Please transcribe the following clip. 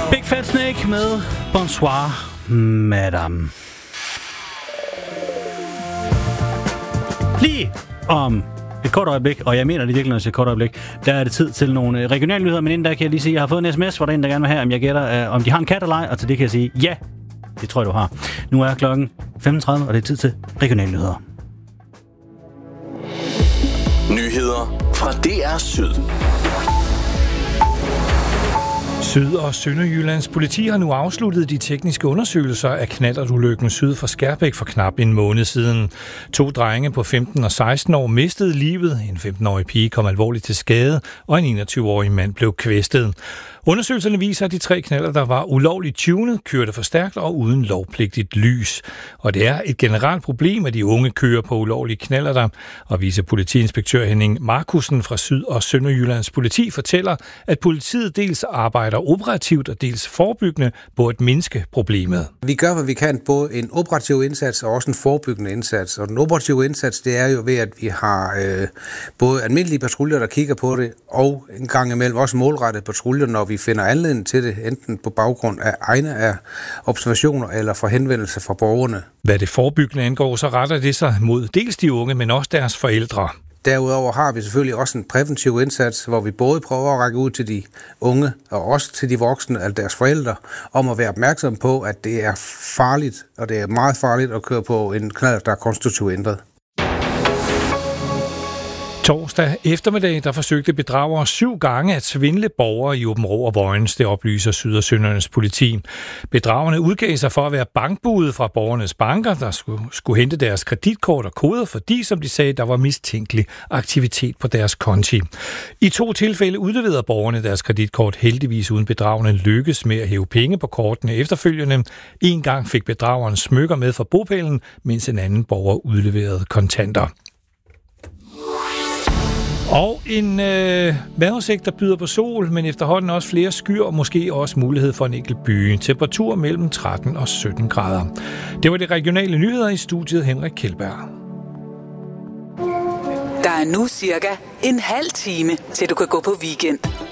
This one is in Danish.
Big Fat Snake med Bonsoir, Madame. Lige om et kort øjeblik, og jeg mener det virkelig, når jeg siger kort øjeblik, der er det tid til nogle regionale nyheder, men inden der kan jeg lige sige, at jeg har fået en sms, hvor der er en, der gerne vil have, om jeg gætter, om de har en kat eller ej, og til det kan jeg sige, ja, det tror jeg, du har. Nu er klokken 15.30, og det er tid til regionale nyheder. Nyheder fra DR Syd. Syd- og Sønderjyllands politi har nu afsluttet de tekniske undersøgelser af knallertulykken syd for Skærbæk for knap en måned siden. 2 drenge på 15 og 16 år mistede livet, en 15-årig pige kom alvorligt til skade, og en 21-årig mand blev kvæstet. Undersøgelserne viser, at de 3 knallerter var ulovligt tunet, kørte for stærkt og uden lovpligtigt lys. Og det er et generelt problem, at de unge kører på ulovlige knallerter. Og vicepolitiinspektør Henning Markussen fra Syd- og Sønderjyllands politi fortæller, at politiet dels arbejder operativt og dels forebyggende på at mindske problemet. Vi gør, hvad vi kan, både en operativ indsats og også en forebyggende indsats. Og den operative indsats, det er jo ved, at vi har både almindelige patruljer, der kigger på det, og en gang imellem også målrettede patruljer, når vi finder anledning til det, enten på baggrund af egne af observationer eller for henvendelser fra borgerne. Hvad det forebyggende angår, så retter det sig mod dels de unge, men også deres forældre. Derudover har vi selvfølgelig også en præventiv indsats, hvor vi både prøver at række ud til de unge og også til de voksne, altså deres forældre, om at være opmærksom på, at det er farligt, og det er meget farligt at køre på en knallert, der er konstruktivt ændret. Torsdag eftermiddag, der forsøgte bedragere 7 gange at svindle borgere i Aabenraa og Vojens, det oplyser Syd- og Sønderjyllands politi. Bedragerne udgav sig for at være bankbudet fra borgernes banker, der skulle hente deres kreditkort og koder, fordi, som de sagde, der var mistænkelig aktivitet på deres konti. I 2 tilfælde udleverede borgerne deres kreditkort, heldigvis uden bedragerne lykkes med at hæve penge på kortene efterfølgende. En gang fik bedrageren smykker med fra bopælen, mens en anden borger udleverede kontanter. Og en vejrudsigt, der byder på sol, men efterhånden også flere skyer og måske også mulighed for en enkelt byge. Temperatur mellem 13 og 17 grader. Det var de regionale nyheder i studiet Henrik Kjeldberg. Der er nu cirka en halv time, til du kan gå på weekend.